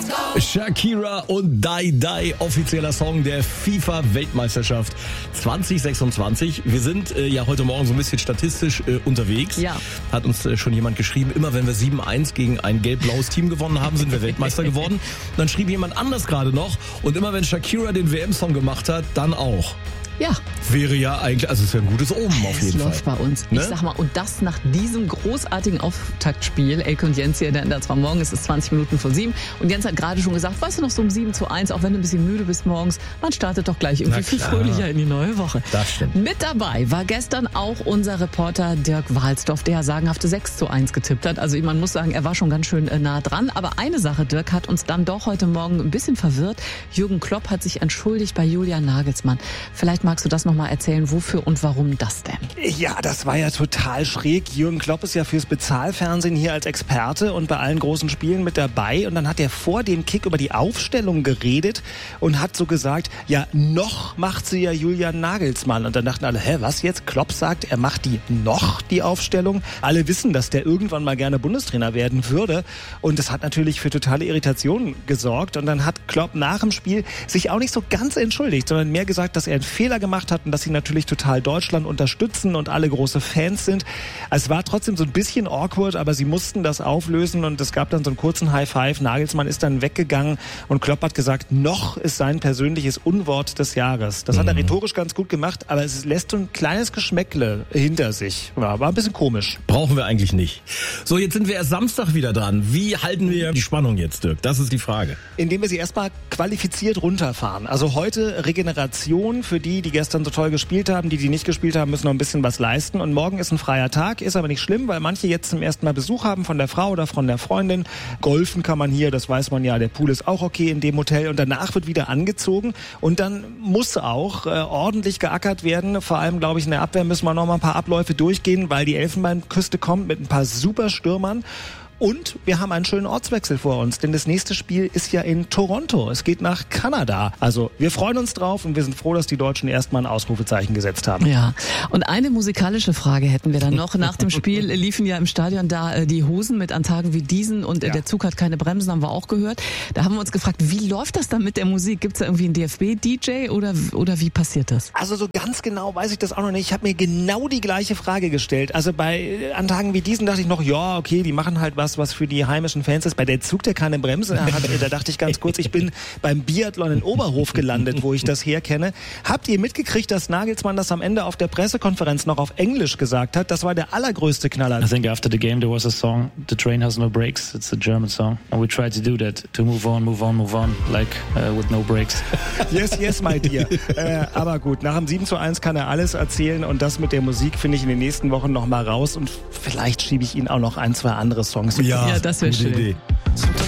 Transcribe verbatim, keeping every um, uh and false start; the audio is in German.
Shakira und Die Die, offizieller Song der FIFA-Weltmeisterschaft zwanzig sechsundzwanzig. Wir sind äh, ja heute Morgen so ein bisschen statistisch äh, unterwegs. Ja. Hat uns äh, schon jemand geschrieben, immer wenn wir sieben eins gegen ein gelb-blaues Team gewonnen haben, sind wir Weltmeister geworden. Und dann schrieb jemand anders gerade noch, und immer wenn Shakira den W M-Song gemacht hat, dann auch. Ja. Wäre ja eigentlich, also es wäre ein gutes Omen auf jeden Fall. Das läuft bei uns. Ne? Ich sag mal, und das nach diesem großartigen Auftaktspiel. Elke und Jens hier, der da zwar morgen ist, es zwanzig Minuten vor sieben. Und Jens hat gerade schon gesagt, weißt du noch, so um sieben zu eins, auch wenn du ein bisschen müde bist morgens, man startet doch gleich irgendwie viel fröhlicher in die neue Woche. Das stimmt. Mit dabei war gestern auch unser Reporter Dirk Wahlsdorf, der sagenhafte sechs zu eins getippt hat. Also man muss sagen, er war schon ganz schön nah dran. Aber eine Sache, Dirk, hat uns dann doch heute Morgen ein bisschen verwirrt. Jürgen Klopp hat sich entschuldigt bei Julian Nagelsmann. Vielleicht magst du das nochmal erzählen, wofür und warum das denn? Ja, das war ja total schräg. Jürgen Klopp ist ja fürs Bezahlfernsehen hier als Experte und bei allen großen Spielen mit dabei. Und dann hat er vor dem Kick über die Aufstellung geredet und hat so gesagt, ja, noch macht sie ja Julian Nagelsmann. Und dann dachten alle, hä, was jetzt? Klopp sagt, er macht die noch, die Aufstellung. Alle wissen, dass der irgendwann mal gerne Bundestrainer werden würde. Und das hat natürlich für totale Irritation gesorgt. Und dann hat Klopp nach dem Spiel sich auch nicht so ganz entschuldigt, sondern mehr gesagt, dass er einen Fehler gemacht hat und dass sie natürlich total Deutschland unterstützen und alle große Fans sind. Es war trotzdem so ein bisschen awkward, aber sie mussten das auflösen und es gab dann so einen kurzen High Five. Nagelsmann ist dann weggegangen und Klopp hat gesagt, noch ist sein persönliches Unwort des Jahres. Das hat er rhetorisch ganz gut gemacht, aber es lässt so ein kleines Geschmäckle hinter sich. Ja, war ein bisschen komisch. Brauchen wir eigentlich nicht. So, jetzt sind wir erst Samstag wieder dran. Wie halten wir die Spannung jetzt, Dirk? Das ist die Frage. Indem wir sie erstmal qualifiziert runterfahren. Also heute Regeneration für die, die gestern so toll gespielt haben. Die, die nicht gespielt haben, müssen noch ein bisschen was leisten. Und morgen ist ein freier Tag, ist aber nicht schlimm, weil manche jetzt zum ersten Mal Besuch haben von der Frau oder von der Freundin. Golfen kann man hier, das weiß man ja, der Pool ist auch okay in dem Hotel. Und danach wird wieder angezogen. Und dann muss auch äh, ordentlich geackert werden. Vor allem, glaube ich, in der Abwehr müssen wir noch mal ein paar Abläufe durchgehen, weil die Elfenbeinküste kommt mit ein paar super Stürmern. Und wir haben einen schönen Ortswechsel vor uns, denn das nächste Spiel ist ja in Toronto. Es geht nach Kanada. Also wir freuen uns drauf und wir sind froh, dass die Deutschen erstmal ein Ausrufezeichen gesetzt haben. Ja, und eine musikalische Frage hätten wir dann noch. Nach dem Spiel liefen ja im Stadion da äh, die Hosen mit an Tagen wie diesen und äh, ja. der Zug hat keine Bremsen, haben wir auch gehört. Da haben wir uns gefragt, wie läuft das dann mit der Musik? Gibt's da irgendwie einen D F B-D J oder, oder wie passiert das? Also so ganz genau weiß ich das auch noch nicht. Ich habe mir genau die gleiche Frage gestellt. Also bei an Tagen wie diesen dachte ich noch, ja, okay, die machen halt was, was für die heimischen Fans ist. Bei der Zug, der keine Bremse hat, da dachte ich ganz kurz, ich bin beim Biathlon in Oberhof gelandet, wo ich das herkenne. Habt ihr mitgekriegt, dass Nagelsmann das am Ende auf der Pressekonferenz noch auf Englisch gesagt hat? Das war der allergrößte Knaller. I think after the game there was a song, The Train Has No Brakes. It's a German song. And we tried to do that, to move on, move on, move on, like uh, with no brakes. Yes, yes, my dear. äh, aber gut, nach dem sieben zu eins kann er alles erzählen und das mit der Musik finde ich in den nächsten Wochen noch mal raus und vielleicht schiebe ich ihn auch noch ein, zwei andere Songs. Ja, das wäre schön. Idee.